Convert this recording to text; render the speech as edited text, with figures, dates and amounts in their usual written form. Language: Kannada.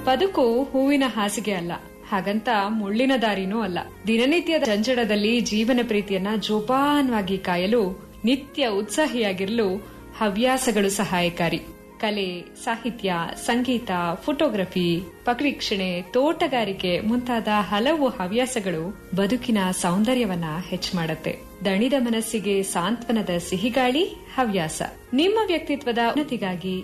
ಬದುಕು ಹೂವಿನ ಹಾಸಿಗೆ ಅಲ್ಲ, ಹಾಗಂತ ಮುಳ್ಳಿನ ದಾರಿನೂ ಅಲ್ಲ. ದಿನನಿತ್ಯದ ಜಂಜಡದಲ್ಲಿ ಜೀವನ ಪ್ರೀತಿಯನ್ನ ಜೋಪಾನವಾಗಿ ಕಾಯಲು, ನಿತ್ಯ ಉತ್ಸಾಹಿಯಾಗಿರಲು ಹವ್ಯಾಸಗಳು ಸಹಾಯಕಾರಿ. ಕಲೆ, ಸಾಹಿತ್ಯ, ಸಂಗೀತ, ಫೋಟೋಗ್ರಫಿ, ಪಕ್ಷಿವೀಕ್ಷಣೆ, ತೋಟಗಾರಿಕೆ ಮುಂತಾದ ಹಲವು ಹವ್ಯಾಸಗಳು ಬದುಕಿನ ಸೌಂದರ್ಯವನ್ನ ಹೆಚ್ಚು ಮಾಡುತ್ತೆ. ದಣಿದ ಮನಸ್ಸಿಗೆ ಸಾಂತ್ವನದ ಸಿಹಿಗಾಳಿ ಹವ್ಯಾಸ. ನಿಮ್ಮ ವ್ಯಕ್ತಿತ್ವದ ಉನ್ನತಿಗಾಗಿ